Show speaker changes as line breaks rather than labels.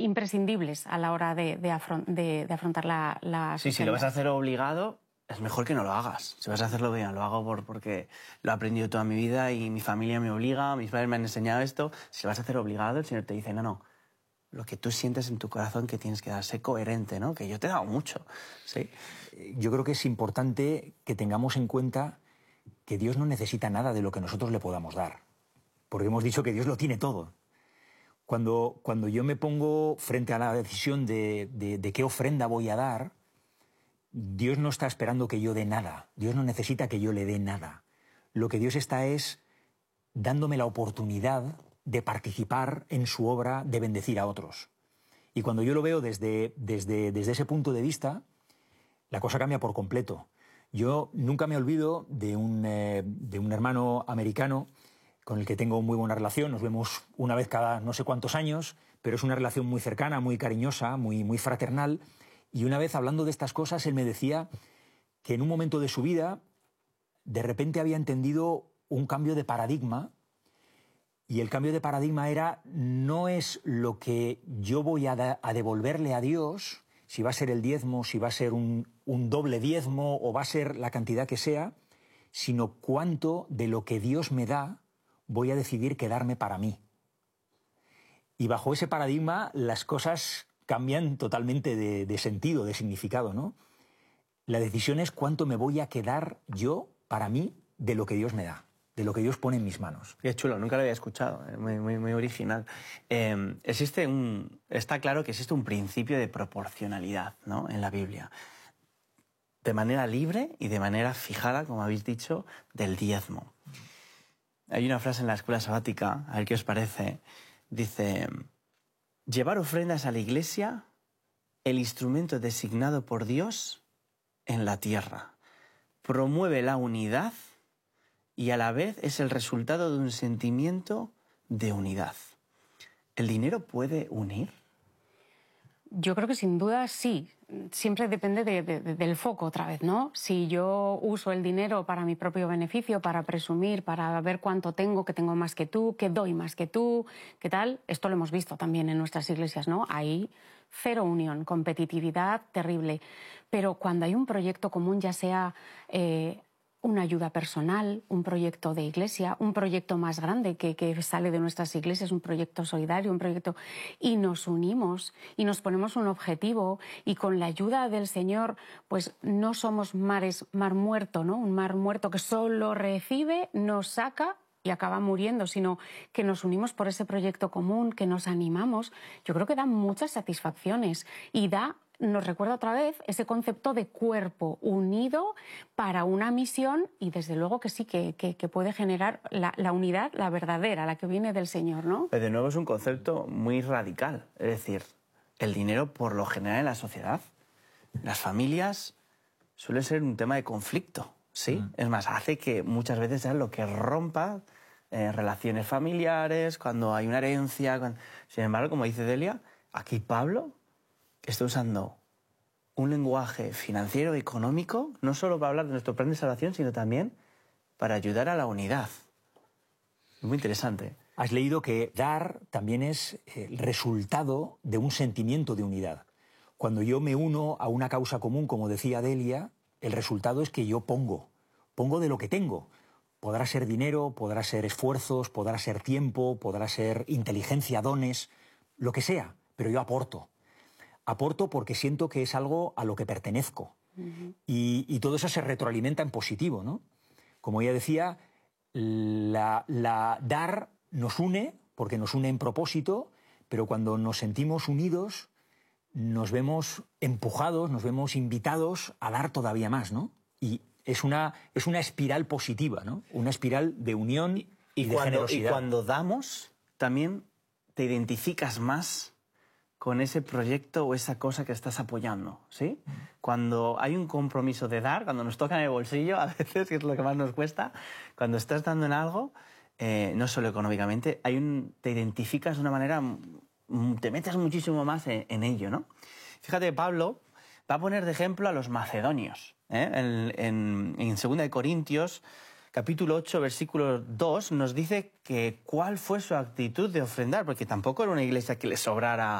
imprescindibles a la hora de afrontar la
Sí, si lo vas a hacer obligado, es mejor que no lo hagas. Si vas a hacerlo bien, lo hago porque lo he aprendido toda mi vida y mi familia me obliga, mis padres me han enseñado esto. Si lo vas a hacer obligado, el Señor te dice, no, lo que tú sientes en tu corazón que tienes que dar, ser coherente, ¿no? Que yo te he dado mucho, ¿sí?
Yo creo que es importante que tengamos en cuenta que Dios no necesita nada de lo que nosotros le podamos dar, porque hemos dicho que Dios lo tiene todo. Cuando yo me pongo frente a la decisión de qué ofrenda voy a dar, Dios no está esperando que yo dé nada, Dios no necesita que yo le dé nada. Lo que Dios está es dándome la oportunidad de participar en su obra de bendecir a otros. Y cuando yo lo veo desde ese punto de vista, la cosa cambia por completo. Yo nunca me olvido de un hermano americano con el que tengo muy buena relación. Nos vemos una vez cada no sé cuántos años, pero es una relación muy cercana, muy cariñosa, muy fraternal. Y una vez, hablando de estas cosas, él me decía que en un momento de su vida, de repente había entendido un cambio de paradigma. Y el cambio de paradigma era, no es lo que yo voy a devolverle a Dios, si va a ser el diezmo, si va a ser un doble diezmo o va a ser la cantidad que sea, sino cuánto de lo que Dios me da voy a decidir quedarme para mí. Y bajo ese paradigma las cosas cambian totalmente de sentido, de significado, ¿no? La decisión es cuánto me voy a quedar yo para mí de lo que Dios me da, de lo que Dios pone en mis manos.
Qué chulo, nunca lo había escuchado, muy original. Está claro que existe un principio de proporcionalidad, ¿no?, en la Biblia. De manera libre y de manera fijada, como habéis dicho, del diezmo. Hay una frase en la escuela sabática, a ver qué os parece, dice: llevar ofrendas a la iglesia, el instrumento designado por Dios en la tierra. Promueve la unidad y a la vez es el resultado de un sentimiento de unidad. ¿El dinero puede unir?
Yo creo que sin duda sí. Siempre depende del foco otra vez, ¿no? Si yo uso el dinero para mi propio beneficio, para presumir, para ver cuánto tengo, que tengo más que tú, que doy más que tú, ¿qué tal? Esto lo hemos visto también en nuestras iglesias, ¿no? Hay cero unión, competitividad terrible. Pero cuando hay un proyecto común, ya sea una ayuda personal, un proyecto de iglesia, un proyecto más grande que sale de nuestras iglesias, un proyecto solidario, un proyecto, y nos unimos y nos ponemos un objetivo y con la ayuda del Señor, pues no somos mar muerto, ¿no? Un mar muerto que solo recibe, nos saca y acaba muriendo, sino que nos unimos por ese proyecto común, que nos animamos. Yo creo que da muchas satisfacciones y nos recuerda otra vez ese concepto de cuerpo unido para una misión y desde luego que sí, que puede generar la unidad, la verdadera, la que viene del Señor, ¿no?
Pero de nuevo es un concepto muy radical. Es decir, el dinero por lo general en la sociedad, las familias, suele ser un tema de conflicto, ¿sí? Es más, hace que muchas veces sea lo que rompa relaciones familiares, cuando hay una herencia. Sin embargo, como dice Delia, aquí Pablo está usando un lenguaje financiero, económico, no solo para hablar de nuestro plan de salvación, sino también para ayudar a la unidad. Muy interesante.
Has leído que dar también es el resultado de un sentimiento de unidad. Cuando yo me uno a una causa común, como decía Delia, el resultado es que yo pongo de lo que tengo. Podrá ser dinero, podrá ser esfuerzos, podrá ser tiempo, podrá ser inteligencia, dones, lo que sea, pero yo aporto. Aporto porque siento que es algo a lo que pertenezco. Y todo eso se retroalimenta en positivo, ¿no? Como ella decía, dar nos une, porque nos une en propósito, pero cuando nos sentimos unidos, nos vemos empujados, nos vemos invitados a dar todavía más, ¿no? Y es una espiral positiva, ¿no? Una espiral de unión y de generosidad.
Y cuando damos, también te identificas más con ese proyecto o esa cosa que estás apoyando, ¿sí? Cuando hay un compromiso de dar, cuando nos toca en el bolsillo, a veces, que es lo que más nos cuesta, cuando estás dando en algo, no solo económicamente, te identificas de una manera, te metes muchísimo más en ello, ¿no? Fíjate, Pablo va a poner de ejemplo a los macedonios, ¿eh? En 2 Corintios, capítulo 8, versículo 2, nos dice que cuál fue su actitud de ofrendar, porque tampoco era una iglesia que le sobrara